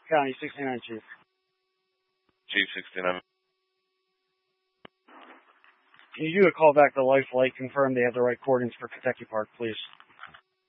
County 69, Chief. Chief 69. Can you do a call back to Life Light, confirm they have the right coordinates for Kentucky Park, please?